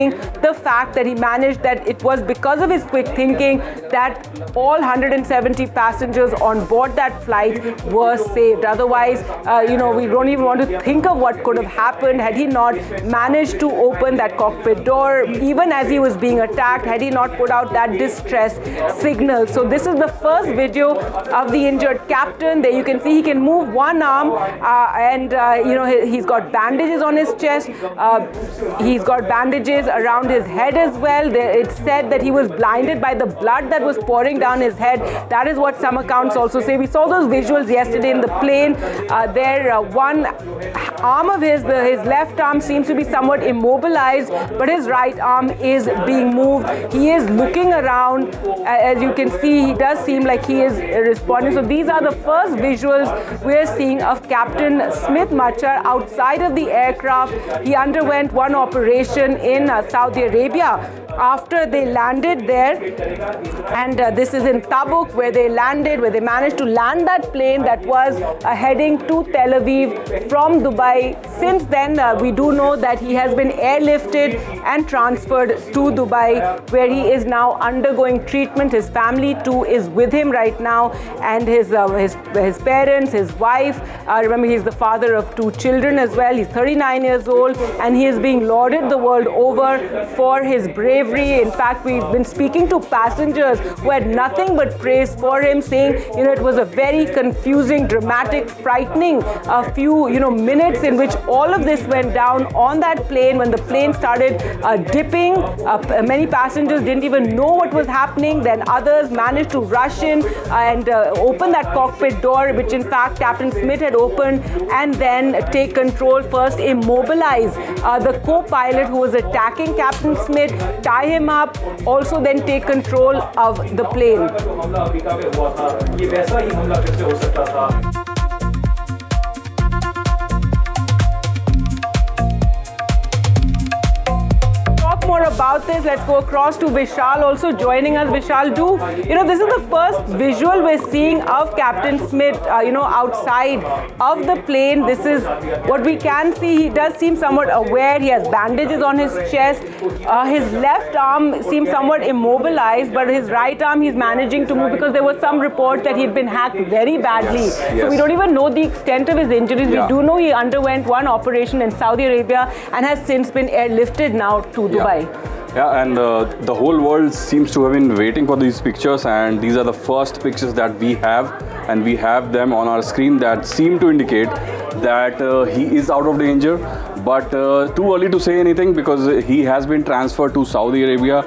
the fact that he managed, that it was because of his quick thinking that all 170 passengers on board that flight were saved. Otherwise, we don't even want to think of what could have happened had he not managed to open that cockpit door, even as he was being attacked, had he not put out that distress signal. So this is the first video of the injured captain. There you can see he can move one arm, he's got bandages on his chest. He's got bandages around his head as well. It's said that he was blinded by the blood that was pouring down his head. That is what some accounts also say. We saw those visuals yesterday in the plane. One arm of his left arm seems to be somewhat immobilized, but his right arm is being moved. He is looking around. As you can see, he does seem like he is responding. So these are the first visuals we're seeing of Captain Smit Machar outside of the aircraft. He underwent one operation in Saudi Arabia after they landed there, and this is in Tabuk, where they managed to land that plane that was heading to Tel Aviv from Dubai. Since then, we do know that he has been airlifted and transferred to Dubai, where he is now undergoing treatment. His family too is with him right now, and his parents, his wife. Remember, he's the father of 2 children as well. He's 39 years old, and he is being lauded the world over for his bravery. In fact, we've been speaking to passengers who had nothing but praise for him, saying, it was a very confusing, dramatic, frightening few, minutes in which all of this went down on that plane. When the plane started dipping, many passengers didn't even know what was happening. Then others managed to rush in and open that cockpit door, which in fact Captain Smit had opened, and then take control, first immobilize the co-pilot who was attacking Captain Smit, tie him up, also then take control of the plane. More about this, let's go across to Vishal also joining us. Vishal, this is the first visual we're seeing of Captain Smit, outside of the plane. This is what we can see. He does seem somewhat aware. He has bandages on his chest. His left arm seems somewhat immobilized, but his right arm he's managing to move, because there were some reports that he'd been hacked very badly. Yes. So we don't even know the extent of his injuries. Yeah. We do know he underwent one operation in Saudi Arabia and has since been airlifted now to Dubai. Yeah, and the whole world seems to have been waiting for these pictures, and these are the first pictures that we have, and we have them on our screen that seem to indicate that he is out of danger. But too early to say anything, because he has been transferred to Saudi Arabia,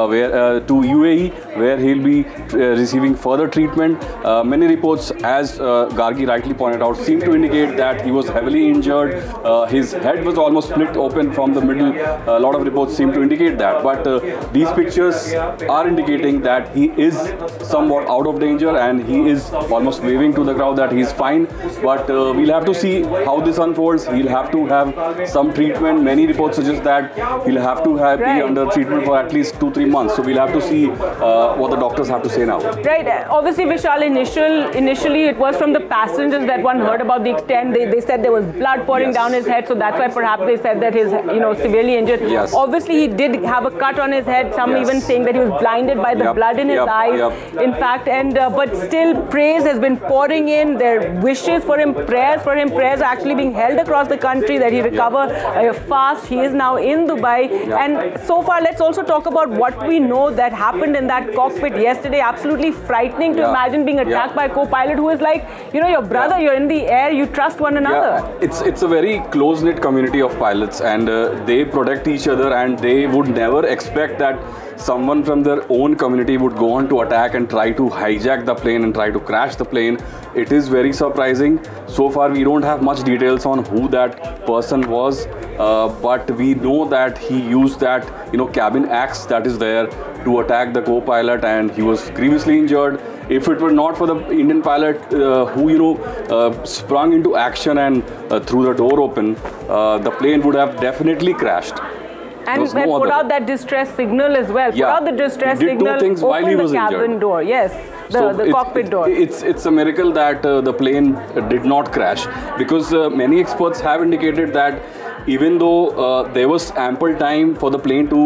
to UAE, where he'll be receiving further treatment. Many reports, as Gargi rightly pointed out, seem to indicate that he was heavily injured. His head was almost split open from the middle. A lot of reports seem to indicate that. But these pictures are indicating that he is somewhat out of danger, and he is almost waving to the crowd that he's fine. But we'll have to see how this unfolds. He'll have to have some treatment. Many reports suggest that he'll have to be under treatment for at least 2-3 months. So we'll have to see what the doctors have to say now. Right. Obviously, Vishal, initially it was from the passengers that one heard about the extent. They said there was blood pouring down his head, so that's why perhaps they said that he's severely injured. Yes. Obviously, he did have a cut on his head. Some even saying that he was blinded by the blood in his eyes. In fact, but still praise has been pouring in. Their wishes for him, prayers for him, prayers are actually being held across the country that he recover fast. He is now in Dubai, and so far let's also talk about what we know that happened in that cockpit yesterday. Absolutely frightening to imagine being attacked by a co-pilot who is like, your brother, you're in the air, you trust one another. It's a very close-knit community of pilots, and they protect each other, and they would never expect that someone from their own community would go on to attack and try to hijack the plane and try to crash the plane. It is very surprising. So far we don't have much details on who that person was, but we know that he used that cabin axe that is there to attack the co-pilot, and he was grievously injured. If it were not for the Indian pilot who sprung into action and threw the door open, the plane would have definitely crashed. And then put out that distress signal as well. Put out the distress signal, open the cabin door. Yes, the cockpit door. It's a miracle that the plane did not crash, because many experts have indicated that even though there was ample time for the plane to